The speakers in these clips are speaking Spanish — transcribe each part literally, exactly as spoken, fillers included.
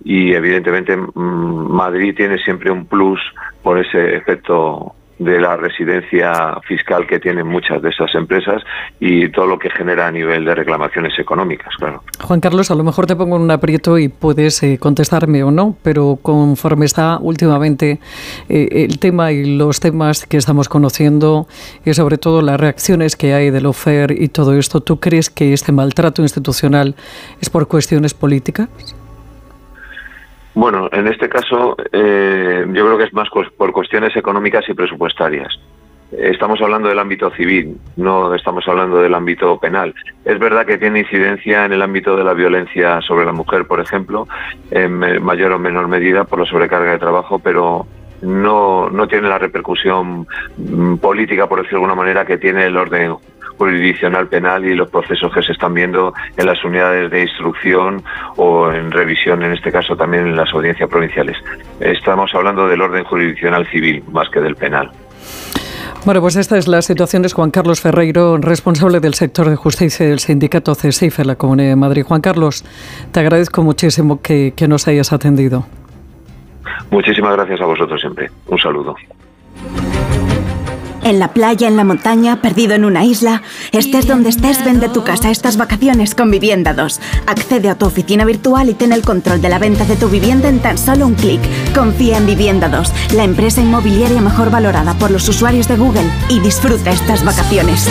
y evidentemente Madrid tiene siempre un plus por ese efecto de la residencia fiscal que tienen muchas de esas empresas y todo lo que genera a nivel de reclamaciones económicas, claro. Juan Carlos, a lo mejor te pongo en un aprieto y puedes eh, contestarme o no, pero conforme está últimamente eh, el tema y los temas que estamos conociendo y sobre todo las reacciones que hay del lawfare y todo esto, ¿tú crees que este maltrato institucional es por cuestiones políticas? Bueno, en este caso eh, yo creo que es más por cuestiones económicas y presupuestarias. Estamos hablando del ámbito civil, no estamos hablando del ámbito penal. Es verdad que tiene incidencia en el ámbito de la violencia sobre la mujer, por ejemplo, en mayor o menor medida por la sobrecarga de trabajo, pero no, no tiene la repercusión política, por decirlo de alguna manera, que tiene el orden jurisdiccional penal y los procesos que se están viendo en las unidades de instrucción o en revisión, en este caso también en las audiencias provinciales. Estamos hablando del orden jurisdiccional civil más que del penal. Bueno, pues esta es la situación. Es Juan Carlos Ferreiro, responsable del sector de justicia del sindicato CESIF en la Comunidad de Madrid. Juan Carlos, te agradezco muchísimo que, que nos hayas atendido. Muchísimas gracias a vosotros siempre. Un saludo. En la playa, en la montaña, perdido en una isla, estés donde estés, vende tu casa estas vacaciones con Vivienda dos. Accede a tu oficina virtual y ten el control de la venta de tu vivienda en tan solo un clic. Confía en Vivienda dos, la empresa inmobiliaria mejor valorada por los usuarios de Google, y disfruta estas vacaciones.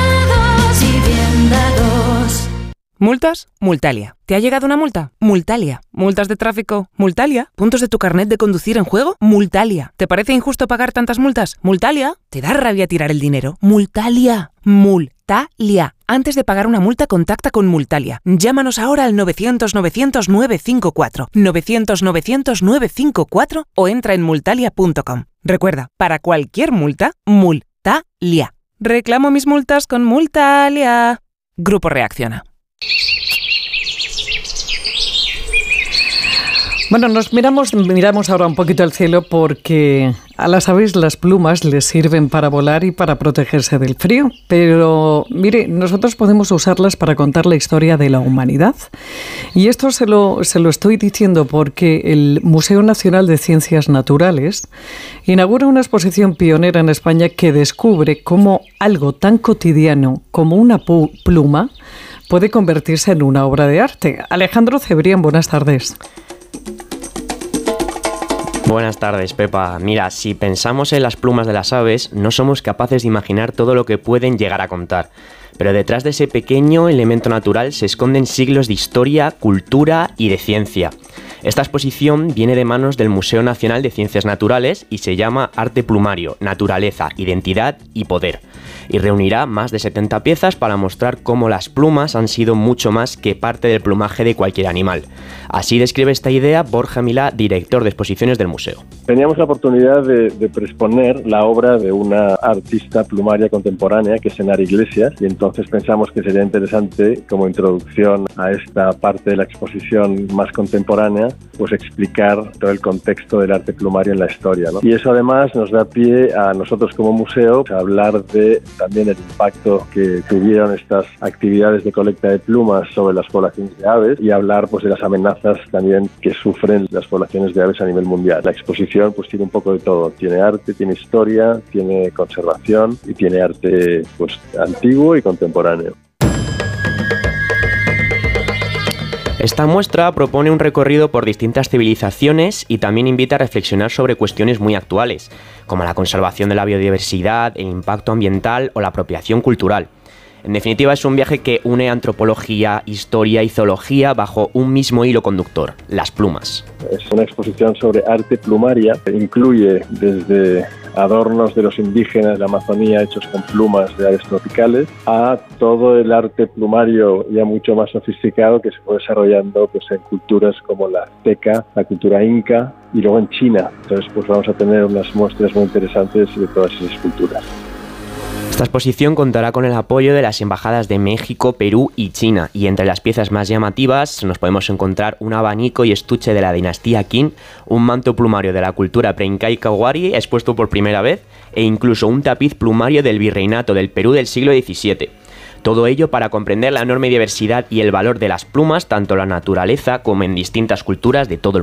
¿Multas? Multalia. ¿Te ha llegado una multa? Multalia. ¿Multas de tráfico? Multalia. ¿Puntos de tu carnet de conducir en juego? Multalia. ¿Te parece injusto pagar tantas multas? Multalia. ¿Te da rabia tirar el dinero? Multalia. Multalia. Antes de pagar una multa, contacta con Multalia. Llámanos ahora al novecientos novecientos nueve cinco cuatro, novecientos novecientos nueve cinco cuatro o entra en multalia punto com. Recuerda, para cualquier multa, Multalia. Reclamo mis multas con Multalia. Grupo Reacciona. Bueno, nos miramos, miramos ahora un poquito al cielo porque a las aves las plumas les sirven para volar y para protegerse del frío. Pero, mire, nosotros podemos usarlas para contar la historia de la humanidad. Y esto se lo, se lo estoy diciendo porque el Museo Nacional de Ciencias Naturales inaugura una exposición pionera en España que descubre cómo algo tan cotidiano como una pu- pluma puede convertirse en una obra de arte. Alejandro Cebrián, buenas tardes. Buenas tardes, Pepa. Mira, si pensamos en las plumas de las aves, no somos capaces de imaginar todo lo que pueden llegar a contar. Pero detrás de ese pequeño elemento natural se esconden siglos de historia, cultura y de ciencia. Esta exposición viene de manos del Museo Nacional de Ciencias Naturales y se llama Arte Plumario, Naturaleza, Identidad y Poder. Y reunirá más de setenta piezas para mostrar cómo las plumas han sido mucho más que parte del plumaje de cualquier animal. Así describe esta idea Borja Milá, director de exposiciones del museo. Teníamos la oportunidad de, de preexponer la obra de una artista plumaria contemporánea, que es Enara Iglesias, y entonces pensamos que sería interesante, como introducción a esta parte de la exposición más contemporánea, pues explicar todo el contexto del arte plumario en la historia, ¿no? Y eso además nos da pie a nosotros como museo a hablar de también el impacto que tuvieron estas actividades de colecta de plumas sobre las poblaciones de aves y hablar pues de las amenazas también que sufren las poblaciones de aves a nivel mundial. La exposición pues tiene un poco de todo, tiene arte, tiene historia, tiene conservación y tiene arte pues antiguo y contemporáneo. Esta muestra propone un recorrido por distintas civilizaciones y también invita a reflexionar sobre cuestiones muy actuales, como la conservación de la biodiversidad, el impacto ambiental o la apropiación cultural. En definitiva, es un viaje que une antropología, historia y zoología bajo un mismo hilo conductor, las plumas. Es una exposición sobre arte plumaria, incluye desde adornos de los indígenas de la Amazonía hechos con plumas de aves tropicales a todo el arte plumario ya mucho más sofisticado que se fue desarrollando pues, en culturas como la azteca, la cultura inca y luego en China. Entonces pues vamos a tener unas muestras muy interesantes de todas esas culturas. Esta exposición contará con el apoyo de las embajadas de México, Perú y China, y entre las piezas más llamativas nos podemos encontrar un abanico y estuche de la dinastía Qin, un manto plumario de la cultura preincaica wari expuesto por primera vez, e incluso un tapiz plumario del virreinato del Perú del siglo diecisiete. Todo ello para comprender la enorme diversidad y el valor de las plumas, tanto en la naturaleza como en distintas culturas de todo el mundo.